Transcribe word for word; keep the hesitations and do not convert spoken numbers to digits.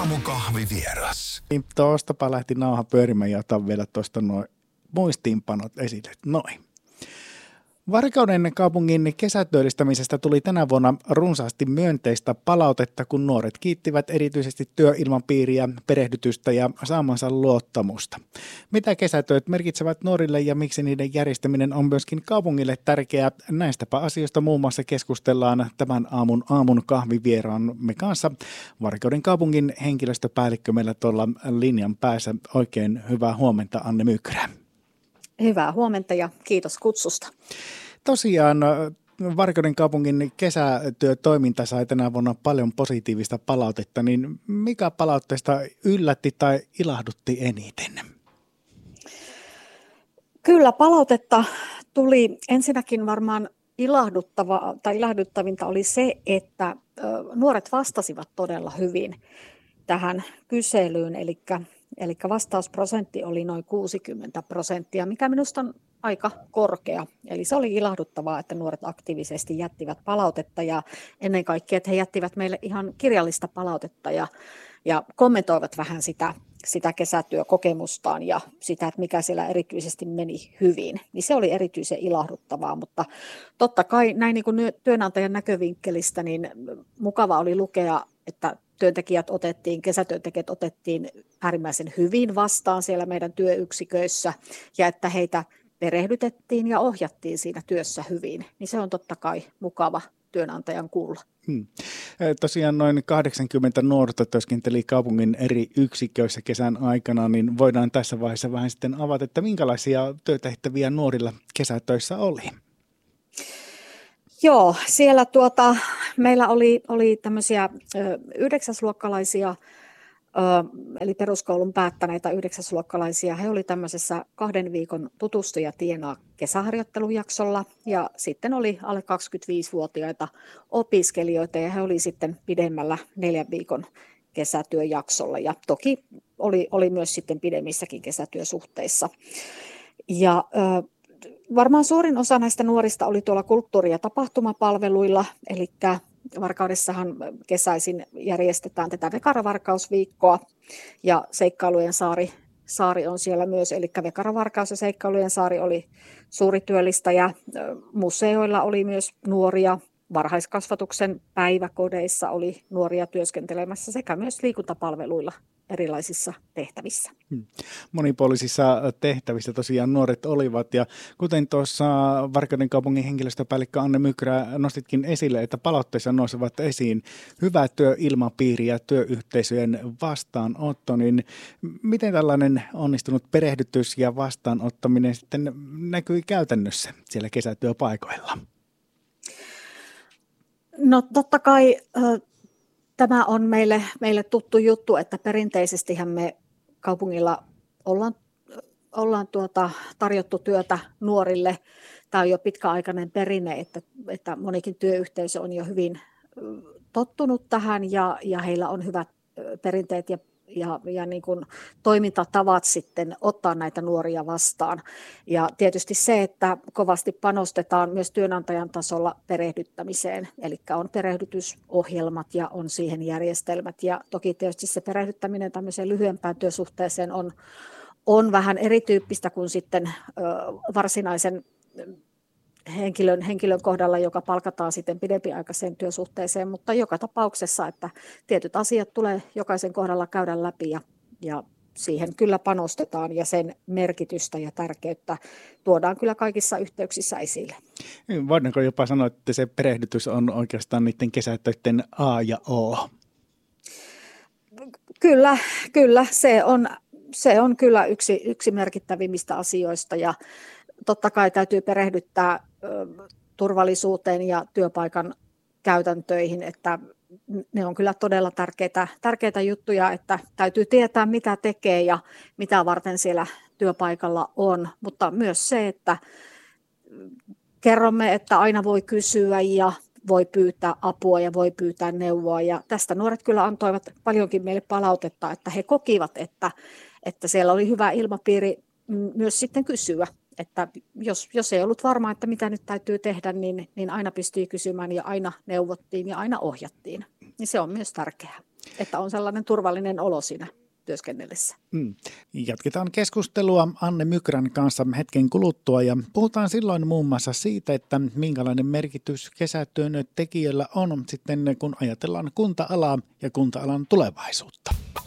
Aamukahvivieras. Tuostapa lähti nauha pyörimään ja otan vielä tuosta noin muistiinpanot esille. Noin. Varkauden kaupungin kesätyöllistämisestä tuli tänä vuonna runsaasti myönteistä palautetta, kun nuoret kiittivät erityisesti työilmapiiriä, perehdytystä ja saamansa luottamusta. Mitä kesätyöt merkitsevät nuorille ja miksi niiden järjestäminen on myöskin kaupungille tärkeää? Näistäpä asioista muun muassa keskustellaan tämän aamun aamun kahvivieraamme kanssa. Varkauden kaupungin henkilöstöpäällikkö meillä tuolla linjan päässä. Oikein hyvää huomenta, Anne Mykrä. Hyvää huomenta ja kiitos kutsusta. Tosiaan Varkauden kaupungin kesätyötoiminta sai tänä vuonna paljon positiivista palautetta, niin mikä palautteesta yllätti tai ilahdutti eniten? Kyllä palautetta tuli ensinnäkin varmaan ilahduttava, tai ilahduttavinta oli se, että nuoret vastasivat todella hyvin tähän kyselyyn, eli Eli vastausprosentti oli noin kuusikymmentä prosenttia, mikä minusta on aika korkea. Eli se oli ilahduttavaa, että nuoret aktiivisesti jättivät palautetta ja ennen kaikkea, että he jättivät meille ihan kirjallista palautetta ja, ja kommentoivat vähän sitä, sitä kesätyökokemustaan ja sitä, että mikä siellä erityisesti meni hyvin. Niin se oli erityisen ilahduttavaa, mutta totta kai näin niin kuin työnantajan näkövinkkelistä niin mukava oli lukea, että työntekijät otettiin, kesätyöntekijät otettiin äärimmäisen hyvin vastaan siellä meidän työyksiköissä ja että heitä perehdytettiin ja ohjattiin siinä työssä hyvin, niin se on totta kai mukava työnantajan kuulla. Hmm. Tosiaan noin kahdeksankymmentä nuorta työskenteli kaupungin eri yksiköissä kesän aikana, niin voidaan tässä vaiheessa vähän sitten avata, että minkälaisia työtehtäviä nuorilla kesätöissä oli? Joo, siellä tuota, meillä oli, oli tämmöisiä ö, yhdeksäsluokkalaisia, ö, eli peruskoulun päättäneitä yhdeksäsluokkalaisia. He oli tämmöisessä kahden viikon tutustuja tienaa kesäharjoittelujaksolla ja sitten oli alle kaksikymmentäviisivuotiaita opiskelijoita ja he oli sitten pidemmällä neljän viikon kesätyöjaksolla ja toki oli, oli myös sitten pidemmissäkin kesätyösuhteissa. Ja ö, Varmaan suurin osa näistä nuorista oli tuolla kulttuuri- ja tapahtumapalveluilla, eli Varkaudessahan kesäisin järjestetään tätä Vekara-varkausviikkoa ja Seikkailujen saari, saari on siellä myös, eli Vekara-varkaus ja Seikkailujen saari oli suuri työllistäjä. Museoilla oli myös nuoria, varhaiskasvatuksen päiväkodeissa oli nuoria työskentelemässä sekä myös liikuntapalveluilla erilaisissa tehtävissä. Monipuolisissa tehtävissä tosiaan nuoret olivat ja kuten tuossa Varkauden kaupungin henkilöstöpäällikkö Anne Mykrä nostitkin esille, että palautteissa nousevat esiin hyvä työilmapiiri ja työyhteisöjen vastaanotto, niin miten tällainen onnistunut perehdytys ja vastaanottaminen sitten näkyi käytännössä siellä kesätyöpaikoilla? No totta kai tämä on meille, meille tuttu juttu, että perinteisestihän me kaupungilla ollaan, ollaan tuota, tarjottu työtä nuorille. Tämä on jo pitkäaikainen perinne, että, että monikin työyhteisö on jo hyvin tottunut tähän ja, ja heillä on hyvät perinteet ja ja, ja niin kuin toimintatavat sitten ottaa näitä nuoria vastaan. Ja tietysti se, että kovasti panostetaan myös työnantajan tasolla perehdyttämiseen, eli on perehdytysohjelmat ja on siihen järjestelmät. Ja toki tietysti se perehdyttäminen tämmöiseen lyhyempään työsuhteeseen on, on vähän erityyppistä kuin sitten ö, varsinaisen Henkilön, henkilön kohdalla, joka palkataan sitten pidempiaikaiseen työsuhteeseen, mutta joka tapauksessa, että tietyt asiat tulee jokaisen kohdalla käydä läpi ja, ja siihen kyllä panostetaan ja sen merkitystä ja tärkeyttä tuodaan kyllä kaikissa yhteyksissä esille. Voidaanko jopa sanoa, että se perehdytys on oikeastaan niiden kesätöiden A ja O? Kyllä, kyllä se on, se on kyllä yksi, yksi merkittävimmistä asioista ja totta kai täytyy perehdyttää turvallisuuteen ja työpaikan käytäntöihin, että ne on kyllä todella tärkeitä, tärkeitä juttuja, että täytyy tietää mitä tekee ja mitä varten siellä työpaikalla on, mutta myös se, että kerromme, että aina voi kysyä ja voi pyytää apua ja voi pyytää neuvoa ja tästä nuoret kyllä antoivat paljonkin meille palautetta, että he kokivat, että, että siellä oli hyvä ilmapiiri myös sitten kysyä. Että jos, jos ei ollut varma, että mitä nyt täytyy tehdä, niin, niin aina pystyi kysymään ja aina neuvottiin ja aina ohjattiin. niin se on myös tärkeää, että on sellainen turvallinen olo siinä työskennellessä. Mm. Jatketaan keskustelua Anne Mykrän kanssa hetken kuluttua ja puhutaan silloin muun muassa siitä, että minkälainen merkitys kesätyön tekijöillä on sitten kun ajatellaan kunta-alaa ja kunta-alan tulevaisuutta.